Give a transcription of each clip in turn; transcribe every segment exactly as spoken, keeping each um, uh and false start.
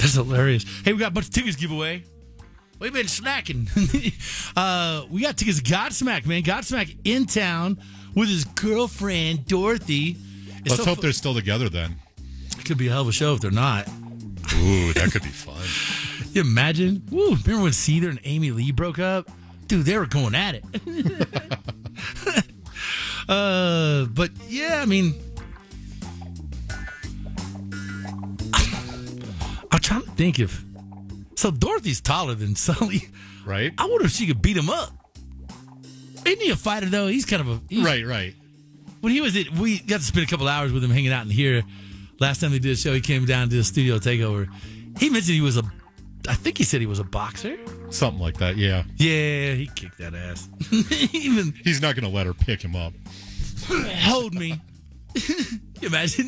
That's hilarious. Hey, we got a bunch of tickets giveaway. We've been smacking. uh, we got tickets to Godsmack, man. Godsmack in town with his girlfriend, Dorothy. It's Let's so hope fu- they're still together then. It could be a hell of a show if they're not. Ooh, that could be fun. You imagine? Woo, remember when Seether and Amy Lee broke up? Dude, they were going at it. uh, but, yeah, I mean... I'm trying to think if... So Dorothy's taller than Sully. Right? I wonder if she could beat him up. Isn't he a fighter, though? He's kind of a... he's- Right, right. When he was at... We got to spend a couple hours with him hanging out in here. Last time they did a show, he came down to the studio takeover. He mentioned he was a... I think he said he was a boxer. Something like that, yeah. Yeah, he kicked that ass. Even He's not going to let her pick him up. hold me. You imagine?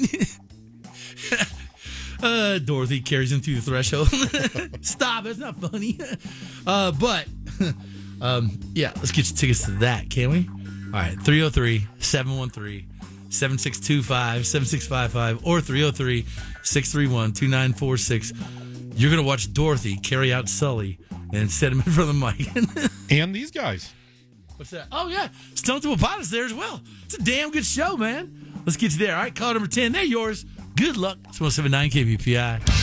uh, Dorothy carries him through the threshold. Stop, it's not funny. Uh, but, um, yeah, let's get you tickets to that, can we? All right, three oh three, seven one three, seven six two five, seven six five five or three oh three, six three one, two nine four six. You're going to watch Dorothy carry out Sully and set him in front of the mic. And these guys. What's that? Oh, yeah. Stone Temple Pilots there as well. It's a damn good show, man. Let's get you there. All right, call number ten. They're yours. Good luck. It's one seven nine K B P I.